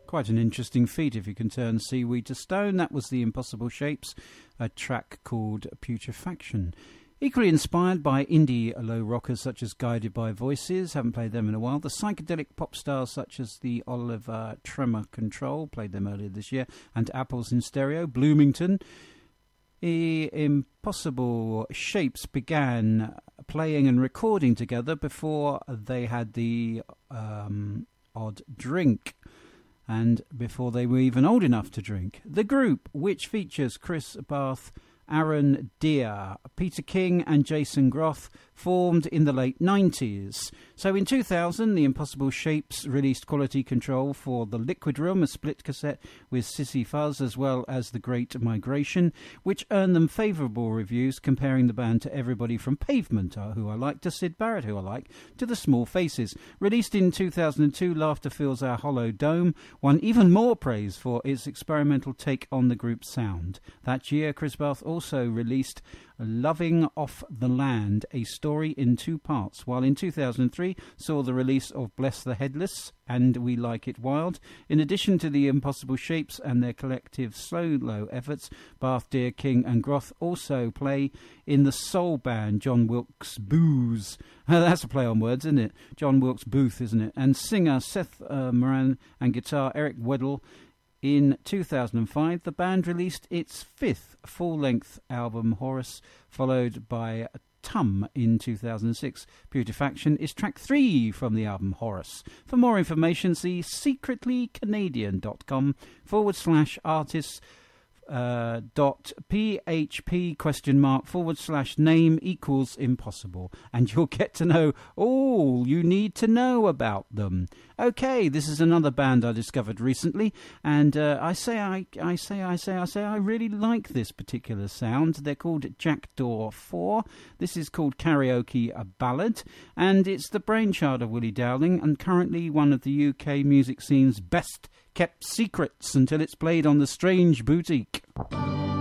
Quite an interesting feat if you can turn seaweed to stone. That was the Impossible Shapes, a track called Putrefaction. Equally inspired by indie low rockers such as Guided by Voices, haven't played them in a while. The psychedelic pop stars such as the Oliver Tremor Control, played them earlier this year, and Apples in Stereo, Bloomington. The Impossible Shapes began playing and recording together before they had the odd drink, and before they were even old enough to drink. The group, which features Chris Barth, Aaron Deere, Peter King and Jason Groth, formed in the late 90s. So in 2000, the Impossible Shapes released Quality Control for the Liquid Room, a split cassette with Sissy Fuzz, as well as The Great Migration, which earned them favourable reviews, comparing the band to everybody from Pavement, who I like, to Syd Barrett, who I like, to The Small Faces. Released in 2002, Laughter Fills Our Hollow Dome won even more praise for its experimental take on the group's sound. That year, Chris Barth also released Loving Off the Land, a story in 2 parts, while in 2003 saw the release of Bless the Headless and We Like It Wild. In addition to the Impossible Shapes and their collective solo efforts, Barth, Deere, King and Groth also play in the soul band John Wilkes Booth. That's a play on words, isn't it? John Wilkes Booth, isn't it? And singer Seth Moran and guitar Eric Weddle. In 2005, the band released its 5th full-length album, Horus, followed by Tum in 2006. Putrefaction is track 3 from the album Horus. For more information, see secretlycanadian.com/artists .php?name equals impossible, and you'll get to know all you need to know about them. Okay, this is another band I discovered recently, and I really like this particular sound. They're called Jackdaw 4. This is called Karaoke a Ballad, and it's the brainchild of Willie Dowling, and currently one of the UK music scene's best kept secrets until it's played on the Strange Boutique.